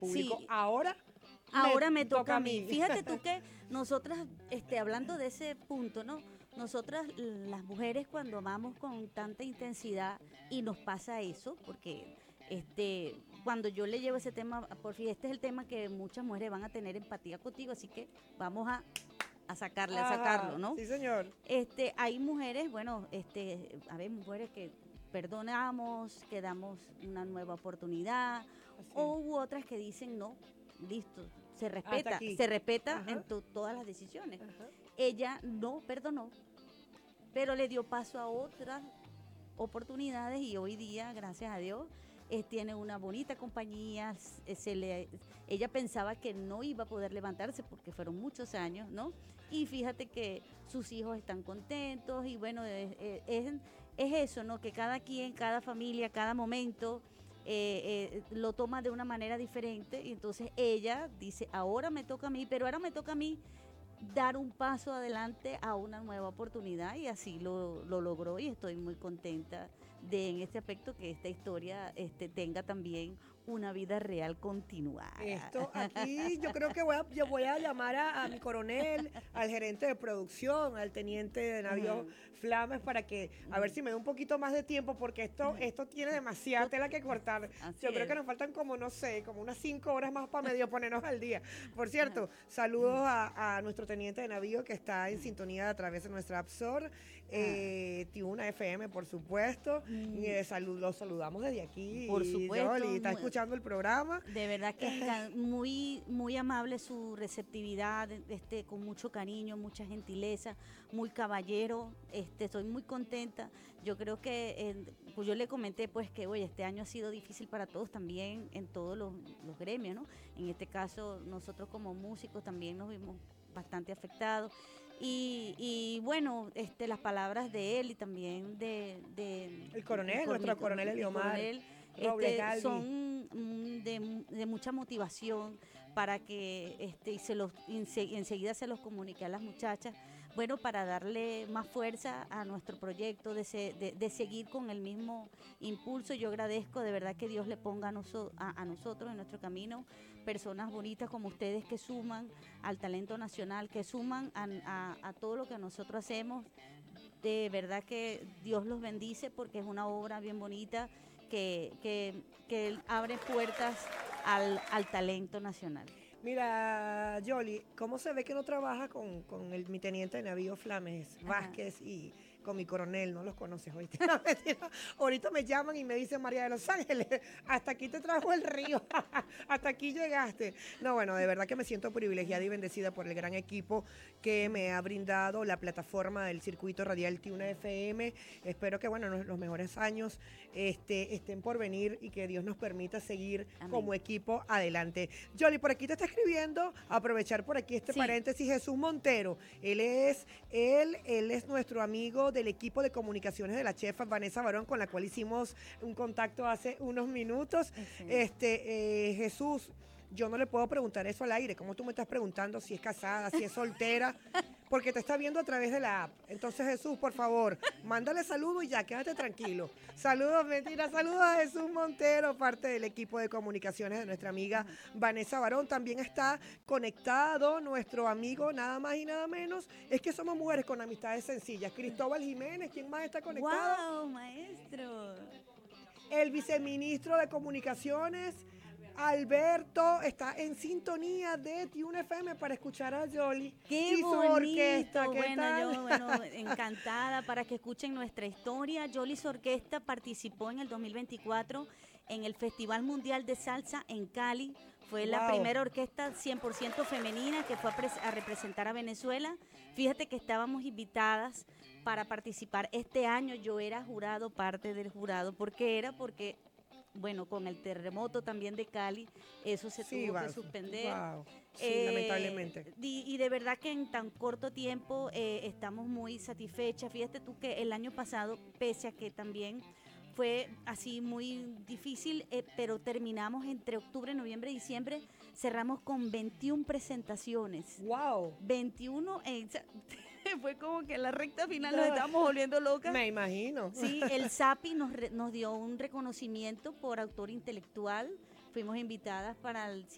público. Sí. Ahora Ahora me toca a mí. Fíjate tú que nosotras, hablando de ese punto, ¿no? Nosotras, las mujeres, cuando amamos con tanta intensidad y nos pasa eso, porque cuando yo le llevo ese tema, por fin, este es el tema que muchas mujeres van a tener empatía contigo, así que vamos a sacarle, a Ajá, sacarlo, ¿no? sí, señor. Hay mujeres, bueno, hay mujeres que perdonamos, que damos una nueva oportunidad, Así es. o u otras que dicen no, listo, Hasta aquí. se respeta Ajá. en todas las decisiones. Ajá. Ella no perdonó, pero le dio paso a otras oportunidades y hoy día, gracias a Dios, tiene una bonita compañía. Ella pensaba que no iba a poder levantarse porque fueron muchos años, ¿no? Y fíjate que sus hijos están contentos y bueno, es eso, ¿no? Que cada quien, cada familia, cada momento lo toma de una manera diferente y entonces ella dice, ahora me toca a mí, pero ahora me toca a mí dar un paso adelante a una nueva oportunidad y así lo logró y estoy muy contenta de en este aspecto que esta historia tenga también una vida real continuada. Esto aquí yo creo que yo voy a llamar a mi coronel, al gerente de producción, al teniente de navío Flames para que a ver si me da un poquito más de tiempo porque esto tiene demasiada tela que cortar. Así Yo creo es. que nos faltan como, no sé, como unas 5 horas más para medio ponernos al día. Por cierto, saludos a nuestro teniente de navío que está en sintonía a través de nuestra AppSor, Tiuna FM, por supuesto. Los saludamos desde aquí. Por supuesto. Yoli, está escuchando el programa. De verdad que muy, muy amable su receptividad, con mucho cariño, mucha gentileza, muy caballero. Estoy muy contenta. Yo creo que, pues yo le comenté pues que, oye, este año ha sido difícil para todos también en todos los gremios, ¿no? En este caso, nosotros como músicos también nos vimos bastante afectados. Y bueno, las palabras de él y también El coronel, nuestro coronel Eliomar Robles Galvi. son de mucha motivación para que enseguida se los comunique a las muchachas, bueno, para darle más fuerza a nuestro proyecto, de seguir con el mismo impulso. Yo agradezco de verdad que Dios le ponga a nosotros en nuestro camino personas bonitas como ustedes que suman al talento nacional, que suman a todo lo que nosotros hacemos. De verdad que Dios los bendice porque es una obra bien bonita que abre puertas al talento nacional. Mira, Yoli, ¿cómo se ve que no trabaja con mi teniente de navío Flames Vázquez y con mi coronel? No los conoces, ¿oíste? No, mentira. Ahorita me llaman y me dicen, María de los Ángeles, hasta aquí te trajo el río, hasta aquí llegaste. No, bueno, de verdad que me siento privilegiada y bendecida por el gran equipo que me ha brindado la plataforma del circuito radial Tiuna FM. Espero que, bueno, los mejores años estén por venir y que Dios nos permita seguir como equipo adelante. Yoli, por aquí te está escribiendo, aprovechar por aquí paréntesis, Jesús Montero. Él es nuestro amigo del equipo de comunicaciones de la chef Vanessa Barón, con la cual hicimos un contacto hace unos minutos. Jesús, yo no le puedo preguntar eso al aire, como tú me estás preguntando si es casada, si es soltera, porque te está viendo a través de la app. Entonces, Jesús, por favor, mándale saludos y ya, quédate tranquilo. Saludos, mentira, saludos a Jesús Montero, parte del equipo de comunicaciones de nuestra amiga Vanessa Barón. También está conectado nuestro amigo, nada más y nada menos, es que somos mujeres con amistades sencillas. Cristóbal Jiménez, ¿quién más está conectado? ¡Wow, maestro! El viceministro de Comunicaciones, Alberto, está en sintonía de Tiuna FM para escuchar a Yoli ¡Qué y su bonito! orquesta. ¿Qué Bueno, tal? yo, encantada para que escuchen nuestra historia. Yoli's Orquesta participó en el 2024 en el Festival Mundial de Salsa en Cali. Fue la primera orquesta 100% femenina que fue a representar a Venezuela. Fíjate que estábamos invitadas para participar este año. Yo era parte del jurado. ¿Por qué era? Porque, bueno, con el terremoto también de Cali, eso se tuvo que suspender. Sí, lamentablemente. Y de verdad que en tan corto tiempo estamos muy satisfechas. Fíjate tú que el año pasado, pese a que también fue así muy difícil, pero terminamos entre octubre, noviembre y diciembre, cerramos con 21 presentaciones. ¡Wow! 21, fue como que en la recta final nos estábamos volviendo locas. Me imagino. Sí, el SAPI nos dio un reconocimiento por autor intelectual. Fuimos invitadas para el